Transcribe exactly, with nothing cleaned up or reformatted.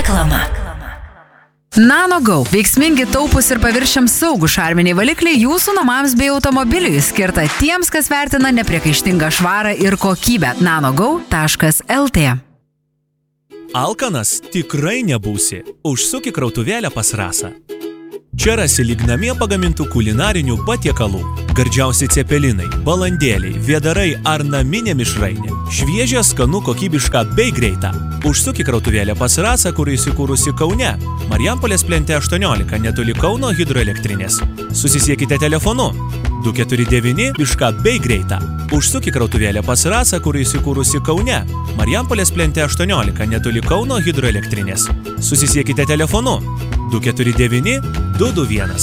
Reklama. NanoGo – veiksmingi, taupūs ir paviršiams saugų šarminiai valikliai jūsų namams bei automobiliui, skirta tiems, kas vertina nepriekaištingą švarą ir kokybę. nanogo taškas lt. Alkanas tikrai nebūsi. Užsuk į krautuvėlę pas Rasą. Čia rasi lyg namie pagamintų kulinarinių patiekalų. Gardžiausi cepelinai, balandėliai, vėdarai ar naminė mišrainė. Šviežia, skanu, kokybiška bei greita. Užsuk į krautuvėlę pas Rasą, kur įsikūrusi Kaune. Marijampolės plente aštuoniolika, netoli Kauno hidroelektrinės. Susisiekite telefonu du keturi devyni biška bei greita. Užsuk į krautuvėlę pas Rasą, kur įsikūrusi Kaune. Marijampolės plente aštuoniolika, netoli Kauno hidroelektrinės. Susisiekite telefonu du keturi devyni du du vienas.